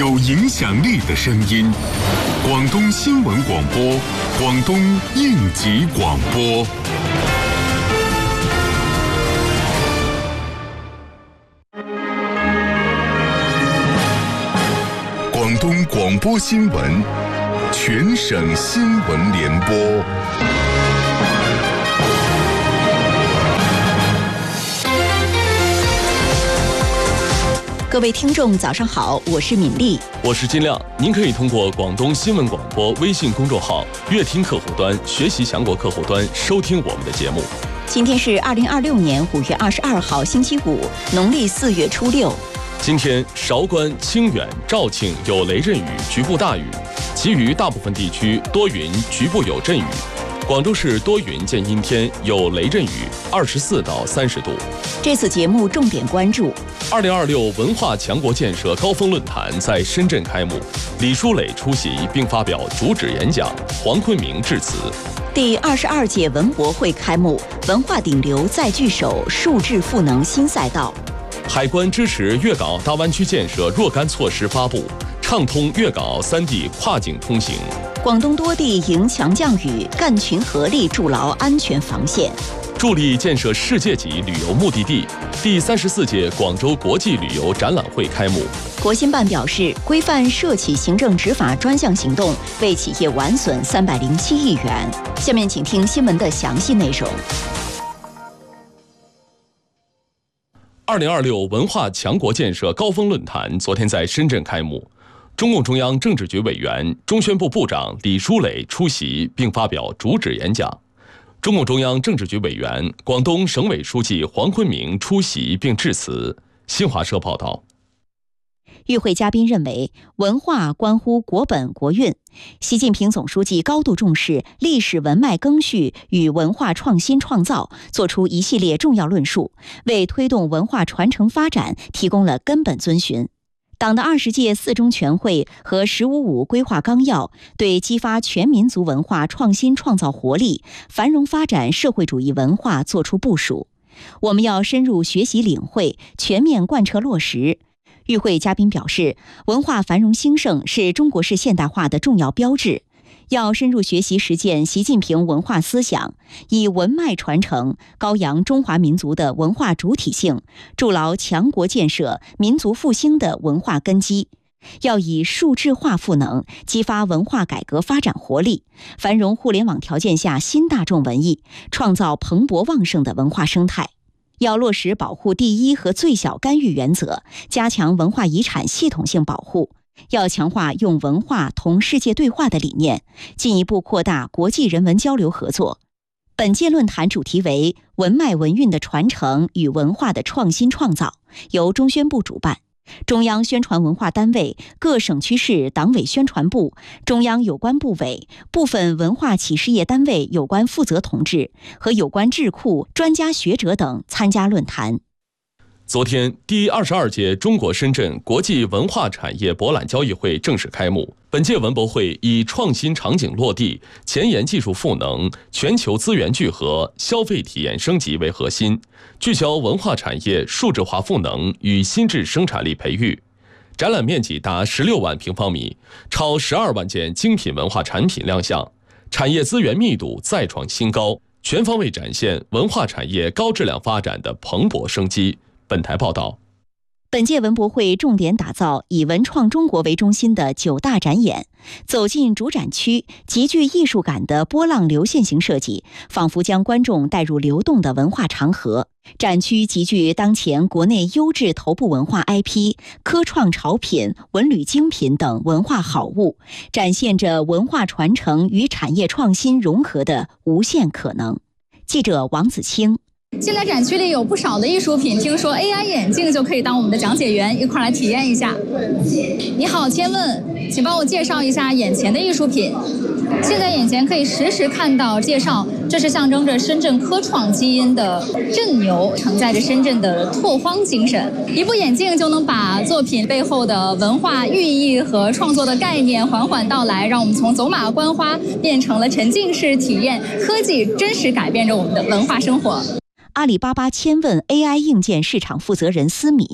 有影响力的声音。广东新闻广播，广东应急广播。广东广播新闻，全省新闻联播。 各位听众早上好，我是敏丽， 我是金亮。您可以通过广东新闻广播微信公众号乐听客户端、学习强国客户端收听我们的节目。 今天是2026年5月22号星期五，农历4月初6。 今天韶关、清远、肇庆有雷阵雨，局部大雨，其余大部分地区多云，局部有阵雨。广州市多云见阴天，有雷阵雨，24到30度。 这次节目重点关注 2026文化强国建设高峰论坛在深圳开幕，李书磊出席并发表主旨演讲，黄坤明致辞。 第22届文博会开幕，文化顶流再聚首数字赋能新赛道。 海关支持粤港澳大湾区建设若干措施发布，畅通粤港澳3地跨境通行。 广东多地迎强降雨，干群合力筑牢安全防线， 助力建设世界级旅游目的地。第34届广州国际旅游展览会开幕。 国新办表示，规范涉企行政执法专项行动为企业挽损307亿元。下面请听新闻的详细内容。 2026文化强国建设高峰论坛昨天在深圳开幕。中共中央政治局委员、中宣部部长李书磊出席并发表主旨演讲。中共中央政治局委员、广东省委书记黄坤明出席并致辞。新华社报道。 与会嘉宾认为，文化关乎国本国运。习近平总书记高度重视历史文脉更续与文化创新创造，作出一系列重要论述，为推动文化传承发展提供了根本遵循。党的20届4中全会和“15+5”规划纲要对激发全民族文化创新创造活力、繁荣发展社会主义文化作出部署。我们要深入学习领会，全面贯彻落实。与会嘉宾表示，文化繁荣兴盛是中国式现代化的重要标志，要深入学习实践习近平文化思想，以文脉传承，高扬中华民族的文化主体性，筑牢强国建设、民族复兴的文化根基。要以数字化赋能，激发文化改革发展活力，繁荣互联网条件下新大众文艺，创造蓬勃旺盛的文化生态。要落实保护第一和最小干预原则，加强文化遗产系统性保护。要强化用文化同世界对话的理念，进一步扩大国际人文交流合作。本届论坛主题为文脉文运的传承与文化的创新创造，由中宣部主办。中央宣传文化单位、各省区市党委宣传部、中央有关部委、部分文化企事业单位有关负责同志和有关智库、专家学者等参加论坛。 昨天，第22届中国深圳国际文化产业博览交易会正式开幕。本届文博会以创新场景落地、前沿技术赋能、全球资源聚合、消费体验升级为核心，聚焦文化产业数字化赋能与新质生产力培育。展览面积达16万平方米，超12万件精品文化产品亮相，产业资源密度再创新高，全方位展现文化产业高质量发展的蓬勃生机。本台报道。 本届文博会重点打造以文创中国为中心的9大展演，走进主展区，极具艺术感的波浪流线型设计，仿佛将观众带入流动的文化长河。展区集聚当前国内优质头部文化 IP、科创潮品、文旅精品等文化好物，展现着文化传承与产业创新融合的无限可能。记者王子清。 现在展区里有不少的艺术品，听说 AI 眼镜就可以当我们的讲解员，一块来体验一下。你好，千问，请帮我介绍一下眼前的艺术品。现在眼前可以实时看到介绍，这是象征着深圳科创基因的镇牛，承载着深圳的拓荒精神。一部眼镜就能把作品背后的文化寓意和创作的概念缓缓道来，让我们从走马观花变成了沉浸式体验，科技真实改变着我们的文化生活。 阿里巴巴千问 AI 硬件市场负责人思米。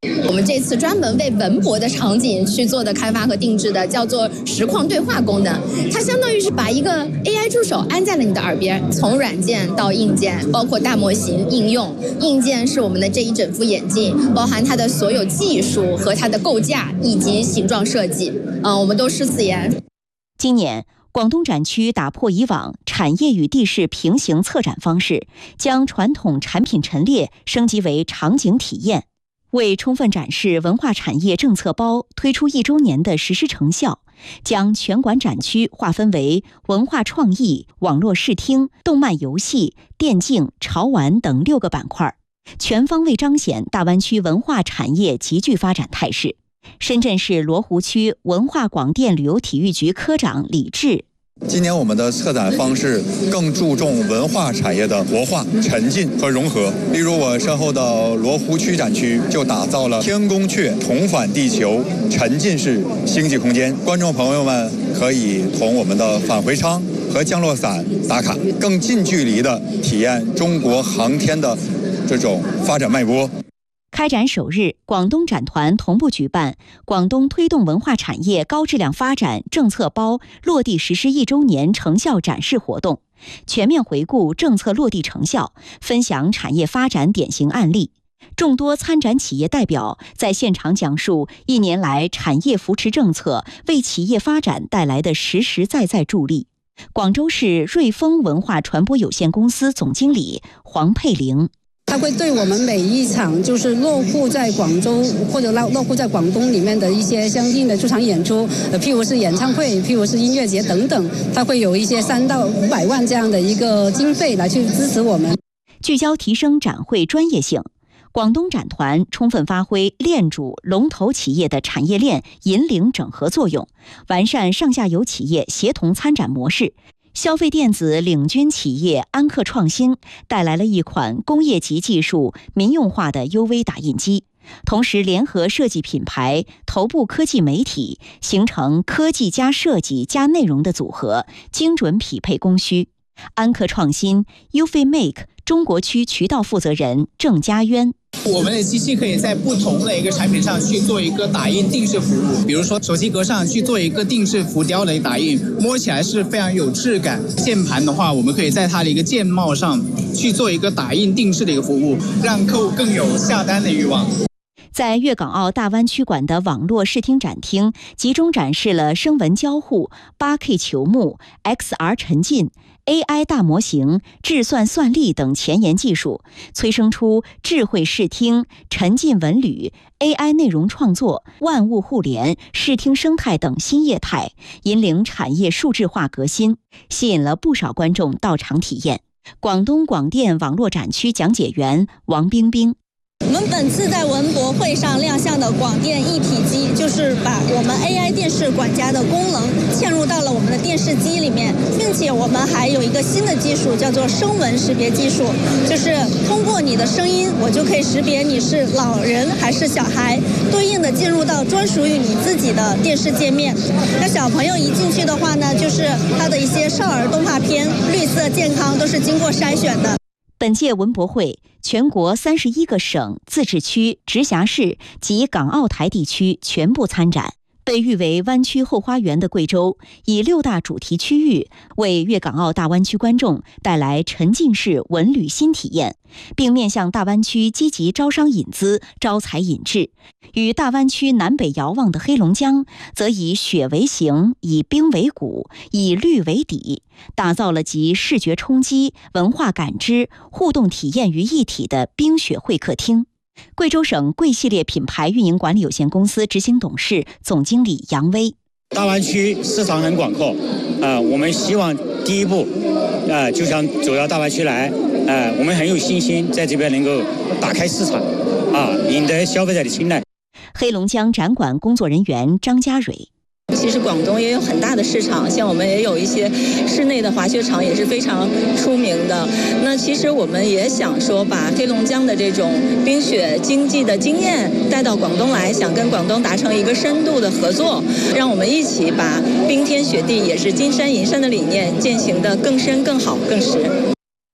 我们这次专门为文博的场景去做的开发和定制的，叫做实况对话功能。它相当于是把一个 AI 助手安在了你的耳边，从软件到硬件，包括大模型应用。硬件是我们的这一整副眼镜，包含它的所有技术和它的构架以及形状设计。我们都师自研。 今年，广东展区打破以往产业与地势平行策展方式，将传统产品陈列升级为场景体验。为充分展示文化产业政策包推出1周年的实施成效，将全馆展区划分为文化创意、网络视听、动漫游戏、电竞、潮玩等6个板块，全方位彰显大湾区文化产业急剧发展态势。深圳市罗湖区文化广电旅游体育局科长李志， 今年我们的策展方式更注重文化产业的活化、沉浸和融合。例如我身后的罗湖区展区就打造了天宫雀重返地球沉浸式星际空间，观众朋友们可以同我们的返回舱和降落伞打卡，更近距离的体验中国航天的这种发展脉搏。 开展首日，广东展团同步举办广东推动文化产业高质量发展政策包落地实施1周年成效展示活动，全面回顾政策落地成效，分享产业发展典型案例。众多参展企业代表在现场讲述1年来产业扶持政策为企业发展带来的实实在在助力。广州市瑞丰文化传播有限公司总经理黄佩玲， 它会对我们每一场就是落户在广州或者落户在广东里面的一些相应的驻场演出，譬如是演唱会，譬如是音乐节等等，它会有一些3到500万这样的一个经费来去支持我们。 聚焦提升展会专业性，广东展团充分发挥链主龙头企业的产业链引领整合作用，完善上下游企业协同参展模式。消费电子领军企业安克创新带来了一款工业级技术民用化的 UV 打印机，同时联合设计品牌、头部科技媒体，形成科技加设计加内容的组合，精准匹配供需。安克创新 UV Make 中国区渠道负责人郑家渊， 我们的机器可以在不同的一个产品上去做一个打印定制服务，比如说手机壳上去做一个定制浮雕的打印，摸起来是非常有质感。键盘的话，我们可以在它的一个键帽上去做一个打印定制的一个服务，让客户更有下单的欲望。 在粤港澳大湾区馆的网络视听展厅，集中展示了声纹交互、8K 球幕、XR 沉浸、AI 大模型、智算算力等前沿技术，催生出智慧视听、沉浸文旅、AI 内容创作、万物互联、视听生态等新业态，引领产业数字化革新，吸引了不少观众到场体验。广东广电网络展区讲解员王冰冰， 我们本次在文博会上亮相的广电一体机，就是把我们 AI 电视管家的功能嵌入到了我们的电视机里面，并且我们还有一个新的技术，叫做声纹识别技术，就是通过你的声音，我就可以识别你是老人还是小孩，对应的进入到专属于你自己的电视界面。那小朋友一进去的话呢，就是他的一些少儿动画片、绿色健康都是经过筛选的。 本届文博会，全国31个省、自治区、直辖市及港澳台地区全部参展。被誉为湾区后花园的贵州，以6大主题区域为粤港澳大湾区观众带来沉浸式文旅新体验，并面向大湾区积极招商引资、招才引智。与大湾区南北遥望的黑龙江，则以雪为形，以冰为骨，以绿为底，打造了集视觉冲击、文化感知、互动体验于一体的冰雪会客厅。贵州省贵系列品牌运营管理有限公司执行董事、总经理杨威， 大湾区市场很广阔，我们希望第一步，就想走到大湾区来，我们很有信心在这边能够打开市场，赢得消费者的青睐。 黑龙江展馆工作人员张家蕊， 其实广东也有很大的市场，像我们也有一些室内的滑雪场也是非常出名的。那其实我们也想说把黑龙江的这种冰雪经济的经验带到广东来，想跟广东达成一个深度的合作，让我们一起把冰天雪地也是金山银山的理念践行得更深更好更实。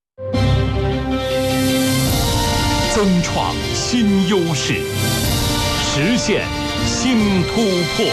增创新优势， 实现新突破。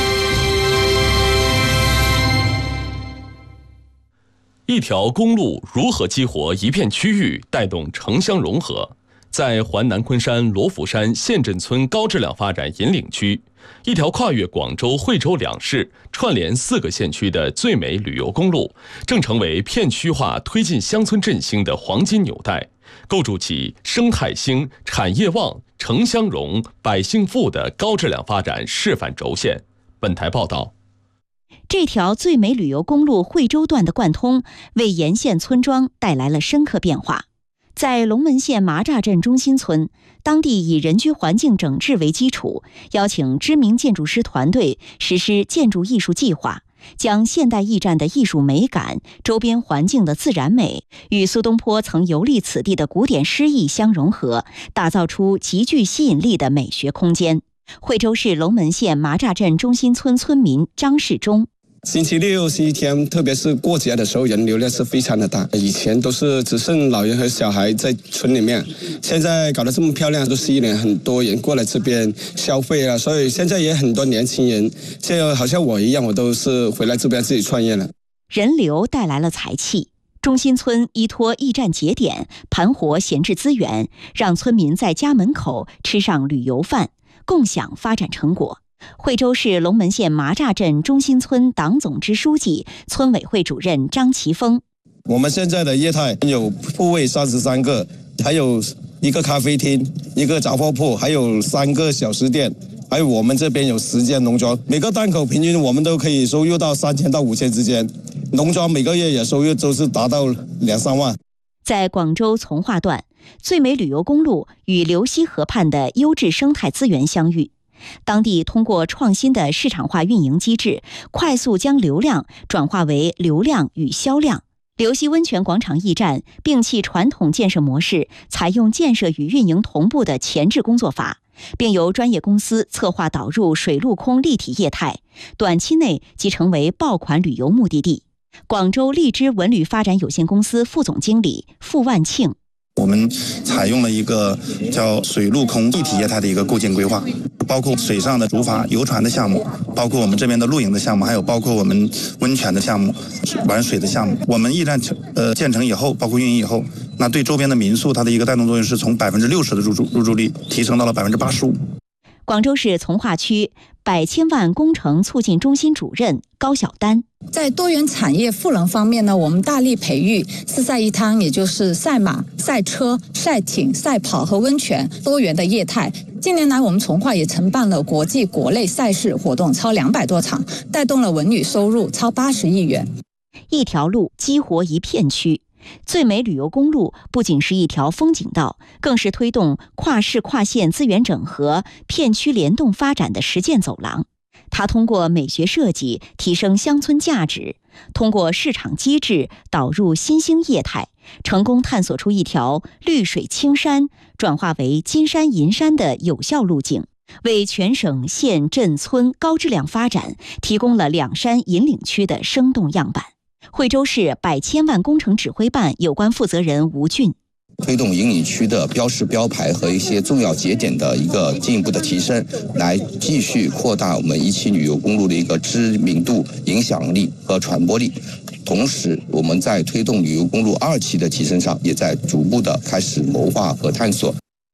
一条公路如何激活一片区域，带动城乡融合？在环南昆山罗浮山县镇村高质量发展引领区，一条跨越广州、惠州两市、串联4个县区的最美旅游公路，正成为片区化推进乡村振兴的黄金纽带，构筑起生态兴、产业旺、城乡融、百姓富的高质量发展示范轴线。本台报道。 这条最美旅游公路惠州段的贯通，为沿线村庄带来了深刻变化。在龙门县麻栅镇中心村，当地以人居环境整治为基础，邀请知名建筑师团队实施建筑艺术计划，将现代驿站的艺术美感、周边环境的自然美与苏东坡曾游历此地的古典诗意相融合，打造出极具吸引力的美学空间。惠州市龙门县麻栅镇中心村村民张世忠： 星期六是一天，特别是过节的时候，人流量是非常的大。以前都是只剩老人和小孩在村里面，现在搞得这么漂亮，都吸引了很多人过来这边消费了。所以现在也很多年轻人，就好像我一样，我都是回来这边自己创业了。 人流带来了财气。中心村依托驿站节点，盘活闲置资源，让村民在家门口吃上旅游饭，共享发展成果。惠州市龙门县麻栅镇中心村党总支书记、村委会主任张奇峰： 我们现在的业态有铺位33个，还有1个咖啡厅、1个杂货铺，还有3个小吃店，还有我们这边有10间农庄，每个档口平均我们都可以收入到3000到5000之间，农庄每个月也收入都是达到2-3万。 在广州从化段，最美旅游公路与流溪河畔的优质生态资源相遇。当地通过创新的市场化运营机制，快速将流量转化为流量与销量。流溪温泉广场驿站摒弃传统建设模式，采用建设与运营同步的前置工作法，并由专业公司策划导入水陆空立体业态，短期内即成为爆款旅游目的地。广州荔枝文旅发展有限公司副总经理傅万庆： 我们采用了一个叫水陆空一体业态的一个构建规划，包括水上的竹筏、游船的项目，包括我们这边的露营的项目，还有包括我们温泉的项目、玩水的项目。我们驿站建成以后，包括运营以后，那对周边的民宿它的一个带动作用是从60%的入住率提升到了85%。 广州市从化区100千万工程促进中心主任高晓丹： 在多元产业赋能方面呢，我们大力培育4赛1汤，也就是赛马、赛车、赛艇、赛跑和温泉多元的业态。近年来，我们从化也承办了国际、国内赛事活动超200多场，带动了文旅收入超80亿元。 一条路激活一片区。最美旅游公路不仅是一条风景道，更是推动跨市跨县资源整合、片区联动发展的实践走廊。它通过美学设计提升乡村价值，通过市场机制导入新兴业态，成功探索出一条绿水青山转化为金山银山的有效路径，为全省县镇村高质量发展提供了2山引领区的生动样板。惠州市100千万工程指挥办有关负责人吴俊： 推动引领区的标识标牌和一些重要节点的一个进一步的提升，来继续扩大我们1期旅游公路的一个知名度、影响力和传播力。同时，我们在推动旅游公路2期的提升上，也在逐步的开始谋划和探索。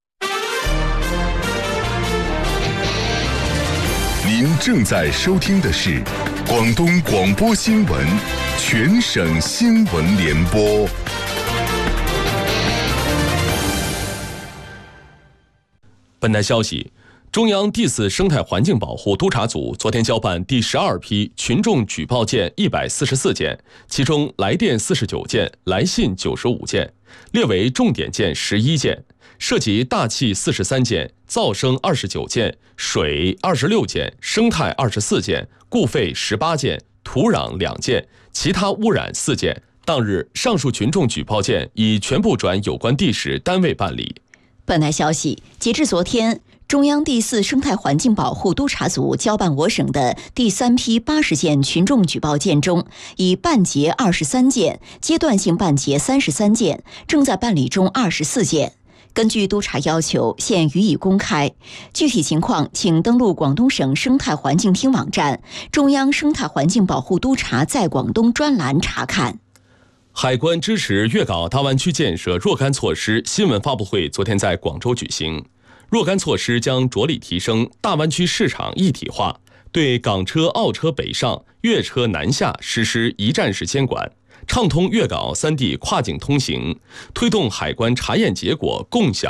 您正在收听的是广东广播新闻全省新闻联播。 本台消息，中央第4生态环境保护督察组昨天交办第12批群众举报件144件，其中来电49件，来信95件，列为重点件11件，涉及大气43件、噪声29件、水26件、生态24件、固废18件、土壤2件，其他污染4件。当日，上述群众举报件已全部转有关地市单位办理。 本台消息，截至昨天，中央第4生态环境保护督察组交办我省的第3批80件群众举报件中，已办结23件，阶段性办结33件，正在办理中24件。 根据督查要求，现予以公开。具体情况，请登录广东省生态环境厅网站、中央生态环境保护督察在广东专栏查看。 海关支持粤港澳大湾区建设若干措施新闻发布会昨天在广州举行。若干措施将着力提升大湾区市场一体化，对港车、澳车北上、粤车南下实施一站式监管，畅通粤港澳3地跨境通行，推动海关查验结果共享